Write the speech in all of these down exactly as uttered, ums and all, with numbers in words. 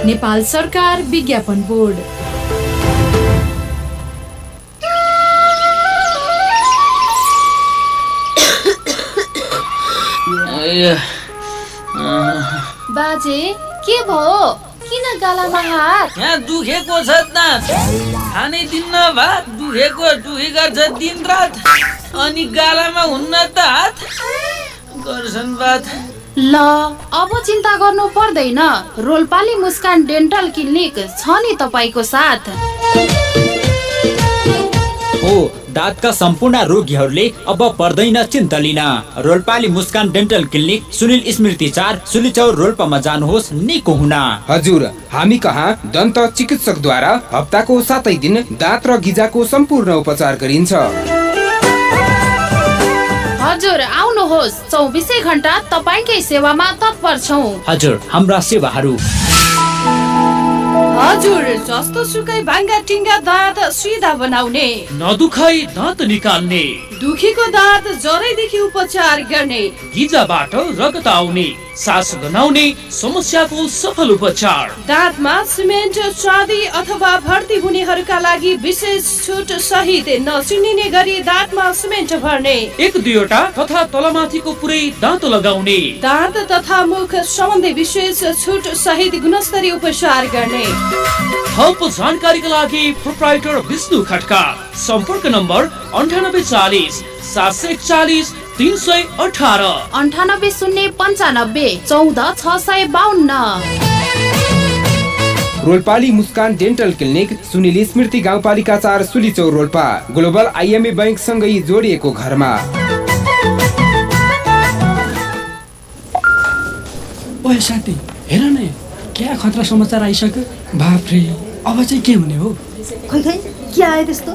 नेपाल सरकार विज्ञापन बोर्ड। बाजे के भयो? किन गालामा हात? यहाँ दुखेको छ दाँत, खानै दिन्न भात, दुखेको दुखी गर्छ दिन रात, अनि गालामा हुन्न त हात गर्छन् बात। ल अब चिन्ता गर्नु पर्दैन, रोल्पाली मुस्कान डेन्टल क्लिनिक छ नि तपाईको साथ। हो, दाँतका सम्पूर्ण रोगीहरूले अब पर्दैन चिन्ता लिन। रोल्पाली मुस्कान डेन्टल क्लिनिक सुनिल स्मृति चार सुलिचौर रोल्पामा जानुहोस् निको हुन। हजुर, हामी कहाँ दन्त चिकित्सकद्वारा हप्ताको सातै दिन दाँत र गिजाको सम्पूर्ण उपचार गरिन्छ। हजुर आउनुहोस्, चौबिसै घण्टा तपाईकै सेवामा तत्पर छौं। हजुर, हाम्रा सेवाहरू हजुर, जस्तो सुकै भाङ्गा टिङ्गा दाँत सिधा बनाउने, नदुखाई दाँत निकाल्ने, दुखीको दाँत जरैदेखि उपचार गर्ने, गिजाबाट रगत आउने, सास गनाउने समस्याको सफल उपचार, दाँतमा सिमेन्ट चाँदी अथवा भर्ती हुनेहरूका लागि विशेष छुट सहित नचिनिने गरी दाँतमा सिमेन्ट भर्ने, एक दुईवटा तथा तलमाथिको पुरै दाँत लगाउने, दाँत तथा मुख सम्बन्धी विशेष छुट सहित गुणस्तरीय उपचार गर्ने। थप जानकारीका लागि प्रोप्राइटर विष्णु खड्का, सम्पर्क नम्बर अन्ठानब्बे चालिस सात सय एकचालिस तीन सय अठारह, अन्ठानब्बे शून्य पन्चानब्बे चौध छ सय बाहन्न। रोल्पाली मुस्कान डेन्टल क्लिनिक सुनिल स्मृति गाउँपालिका चार सुलिचौर रोल्पा, ग्लोबल आइएमए बैंक सँगै जोडिएको घरमा। ओए साथी, हेर न क्या खतरा समाचार आइसक्यो। बाफ्रे, अब चाहिँ के हुने हो? खै खै के आयो त्यस्तो?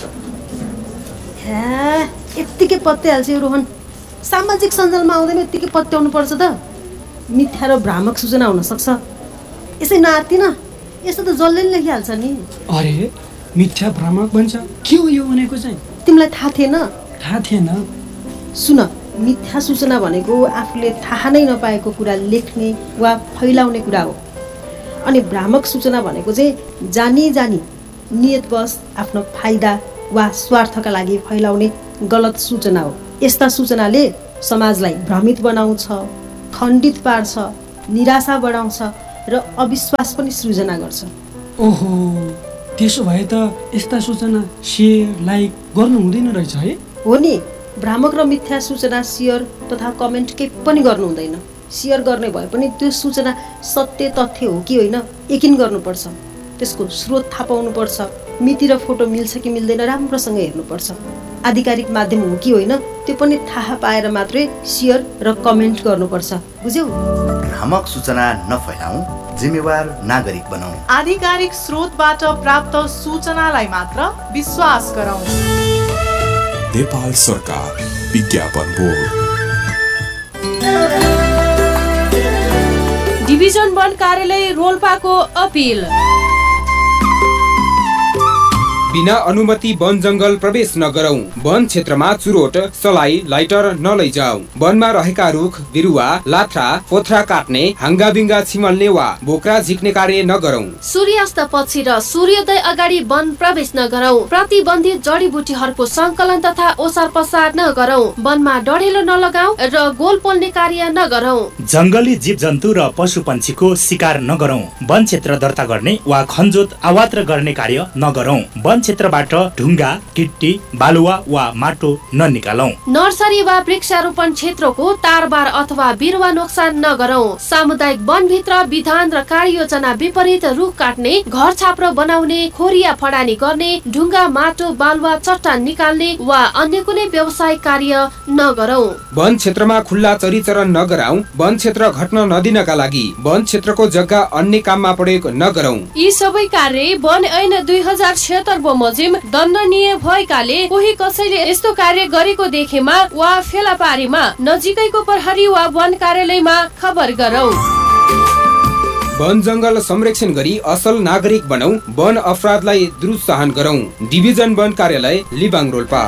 हे, यत्तिकै पत्याइहाल्छ यो रोहन। सामाजिक सञ्जालमा आउँदैन यत्तिकै पत्याउनु पर्छ त। मिथ्या र भ्रामक सूचना हुन सक्छ। यसै नआत्तिन, यस्तो त जसले नि लेखिहाल्छ नि। अरे मिथ्या भ्रामक भन्छ, के हो यो भनेको चाहिँ? तिमीलाई थाहा थिएन? थाहा थिएन। सुन, मिथ्या सूचना भनेको आफूले थाहा नै नपाएको कुरा लेख्ने वा फैलाउने कुरा हो। अनि भ्रामक सूचना भनेको चाहिँ जानी जानी नियतवश आफ्नो फाइदा वा स्वार्थका लागि फैलाउने गलत सूचना हो। यस्ता सूचनाले समाजलाई भ्रमित बनाउँछ, खण्डित पार्छ, निराशा बढाउँछ र अविश्वास पनि सृजना गर्छ। ओहो, त्यसो भए त यस्ता सूचना सेयर लाइक गर्नु हुँदैन रहेछ है? हो नि, भ्रामक र मिथ्या सूचना सेयर तथा कमेन्ट केही पनि गर्नु हुँदैन। सेयर गर्ने भए पनि त्यो सूचना सत्य तथ्य हो कि होइन यकिन गर्नुपर्छ। त्यसको स्रोत थाहा पाउनुपर्छ, मिति र फोटो मिल्छ कि मिल्दैन राम्रोसँग हेर्नुपर्छ। आधिकारिक माध्यम हो कि होइन त्यो पनि थाहा पाएर मात्रै सेयर र कमेन्ट गर्नुपर्छ, बुझ्यौ? भ्रामक सूचना नफैलाऊ, जिम्मेवार नागरिक बनाऊ। आधिकारिक स्रोतबाट प्राप्त सूचनालाई मात्र विश्वास गरौँ। नेपाल सरकार विज्ञापन बोर्ड। डिभिजन वन कार्यालय रोल्पाको अपिल। बिना अनुमति वन जंगल प्रवेश नगरौं। वन क्षेत्रमा चुरोट, सलाई, लाइटर नलैजाऊ। वनमा रहेका रुख, बिरुवा, लात्रा, पोथ्रा काट्ने, हाङ्गाबिङ्गा छिमल्ने वा बोक्रा झिक्ने कार्य नगरौं। सूर्यास्त पछि र सूर्योदय अगाडि वन प्रवेश नगरौं। प्रतिबन्धित जडीबुटीहरूको संकलन तथा ओसार पसार नगरौं। वनमा डढेलो नलगाऊ र गोल पोल्ने कार्य नगरौं। जंगली जीव जन्तु र पशु पन्छीको शिकार नगरौं। वन क्षेत्र दर्ता गर्ने वा खनजोत अवात्र गर्ने कार्य नगरौं। वन क्षेत्रबाट ढुङ्गा, गिट्टी, बालुवा वा माटो ननिकालौं। नर्सरी वा वृक्षारोपण क्षेत्रको तारबार अथवा बिरुवा नोक्सान नगरौं। सामुदायिक वनभित्र विधान र कार्ययोजना विपरीत रुख काट्ने, घर छाप्रो बनाउने, खोरिया फडानी गर्ने, ढुङ्गा, माटो, बालुवा, चट्टान निकाल्ने वा अन्य कुनै व्यवसायिक कार्य नगरौं। वन क्षेत्रमा खुल्ला चरीचरण नगराऊ। वन क्षेत्र घट्न नदिनका लागि वन क्षेत्रको जग्गा अन्य काममा प्रयोग नगरौं। यी सबै कार्य वन ऐन दुई हजार छिहत्तर बमोजिम दण्डनीय भएकाले कोही कसैले यस्तो कार्य गरेको देखेमा वा फेला पारीमा नजिकैको प्रहरी वा वन कार्यालयमा खबर गरौं। वन जंगल संरक्षण गरी असल नागरिक बनौ। वन अपराधलाई दुरुत्साहन गरौं। डिभिजन वन कार्यालय लिबाङ रोल्पा।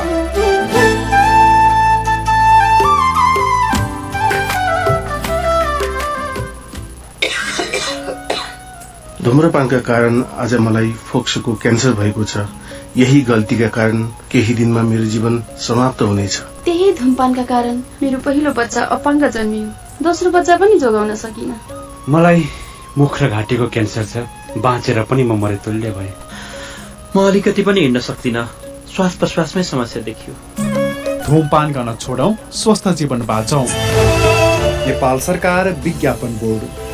धुम्रपानका कारण आज मलाई फोक्सोको क्यान्सर भएको छ। यही गल्तीका कारण केही दिनमा मेरो जीवन समाप्त हुनेछ। त्यही धुमपानका कारण मेरो पहिलो बच्चा अपाङ्ग जन्मियो, दोस्रो बच्चा पनि जोगाउन सकिन। मलाई मुख र घाँटीको क्यान्सर छ, बाँचेर पनि म मरेतुल्य भएँ। म अलिकति पनि हिँड्न सक्दिनँ, श्वास प्रश्वासमै समस्या देखियो। धूमपान गर्न छोडौं, स्वस्थ जीवन बाँचौं। नेपाल सरकार विज्ञापन बोर्ड।